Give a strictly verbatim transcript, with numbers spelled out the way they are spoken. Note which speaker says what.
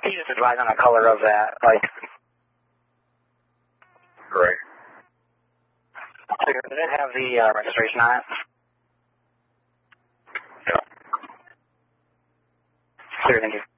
Speaker 1: Can you just advise on the color of that, like?
Speaker 2: Right.
Speaker 1: Does it have the uh, registration on it?
Speaker 2: Yeah.
Speaker 1: Clear, thank you.